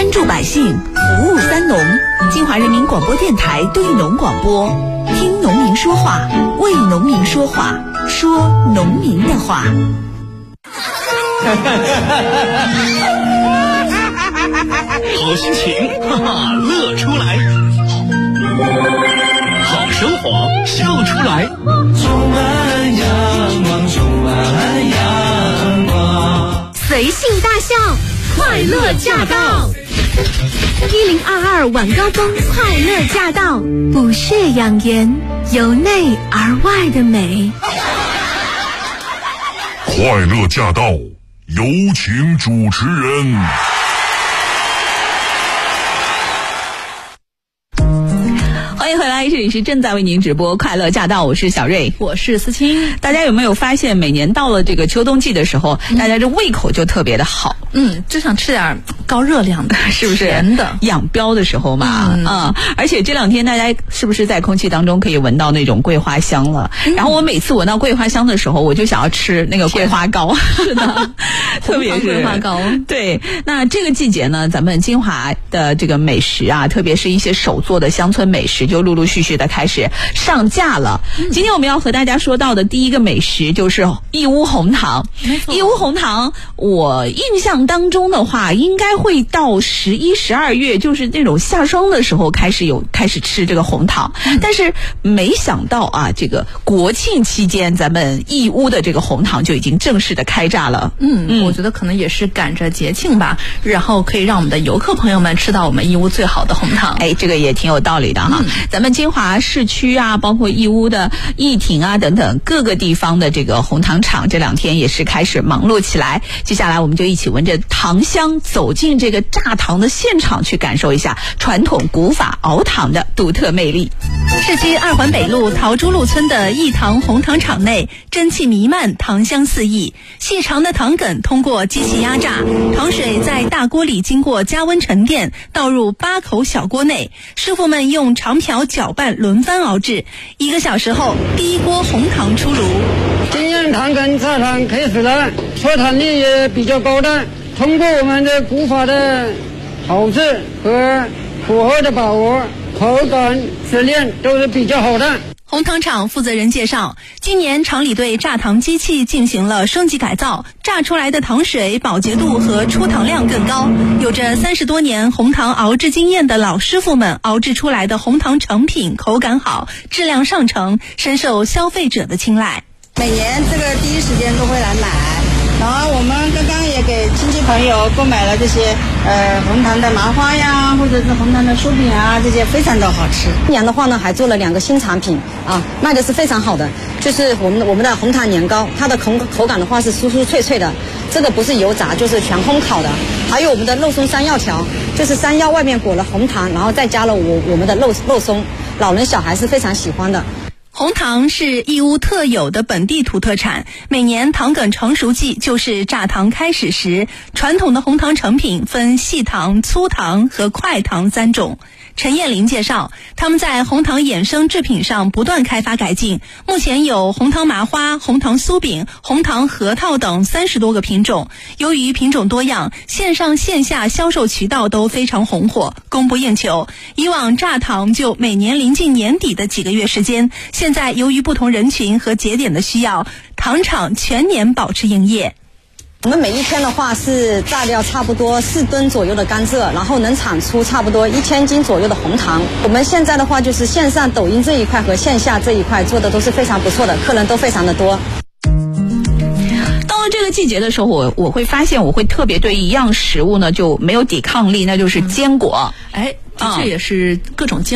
关注百姓，服务三农。金华人民广播电台对农广播，听农民说话，为农民说话，说农民的话。 好心情，哈哈，乐出来；好生活，笑出来。 充满阳光，充满阳光。 随性大笑，快乐驾到！1022晚高峰，快乐驾到！补血养颜，由内而外的美。 快乐驾到，有请主持人。 欢迎回来，这里是正在为您直播快乐驾到，我是小瑞， 我是思清。 大家有没有发现，每年到了这个秋冬季的时候，大家这胃口就特别的好， 就想吃点高热量的， 是不是？ 甜的， 养膘的时候嘛，而且这两天大家是不是在空气当中可以闻到那种桂花香了？然后我每次闻到桂花香的时候，我就想要吃那个桂花糕， 是的， 特别是桂花糕。 对，那这个季节呢，咱们金华的这个美食啊，特别是一些手做的乡村美食，就陆陆续续的开始上架了。今天我们要和大家说到的第一个美食就是义乌红糖。义乌红糖，我印象当中的话，应该会到11、12月，就是那种下霜的时候开始吃这个红糖。但是没想到啊，这个国庆期间，咱们义乌的这个红糖就已经正式的开炸了。 我觉得可能也是赶着节庆吧，然后可以让我们的游客朋友们吃到我们义乌最好的红糖。 这个也挺有道理的哈。咱们金华市区啊，包括义乌的义亭啊等等各个地方的这个红糖厂，这两天也是开始忙碌起来。接下来我们就一起闻着糖香，走进这个榨糖的现场，去感受一下传统古法熬糖的独特魅力。 市区2环北路桃珠路村的义堂红糖厂内，蒸汽弥漫，糖香四溢。细长的糖梗通过机器压榨，糖水在大锅里经过加温沉淀，倒入8口小锅内，师傅们用长瓢搅拌轮番熬制。1个小时后，第一锅红糖出炉。 今年糖梗榨糖开始了，出糖率也比较高的。通过我们的古法的熬制和火候的把握，口感质量都是比较好的。 红糖厂负责人介绍，今年厂里对榨糖机器进行了升级改造，榨出来的糖水保洁度和出糖量更高。有着30多年红糖熬制经验的老师傅们熬制出来的红糖成品口感好，质量上乘，深受消费者的青睐。 每年这个第一时间都会来买，然后我们刚刚也给亲戚朋友购买了这些红糖的麻花呀，或者是红糖的酥饼啊，这些非常的好吃。今年的话呢，还做了2个新产品啊，卖的是非常好的，就是我们的红糖年糕，它的口感的话是酥酥脆脆的，这个不是油炸就是全烘烤的。还有我们的肉松山药条，就是山药外面裹了红糖，然后再加了我们的肉松，老人小孩是非常喜欢的。 红糖是义乌特有的本地土特产，每年糖梗成熟季就是榨糖开始时。传统的红糖成品分细糖、粗糖和快糖3种。陈艳玲介绍，他们在红糖衍生制品上不断开发改进，目前有红糖麻花、红糖酥饼、红糖核桃等30多个品种。由于品种多样，线上线下销售渠道都非常红火，供不应求。以往榨糖就每年临近年底的几个月时间，现在由于不同人群和节点的需要，糖厂全年保持营业。 我们每一天的话是榨料差不多4吨左右的甘蔗，然后能产出差不多1000斤左右的红糖。我们现在的话就是线上抖音这一块和线下这一块做的都是非常不错的，客人都非常的多。 到了这个季节的时候，我会发现我会特别对一样食物呢就没有抵抗力，那就是坚果。 这也是各种坚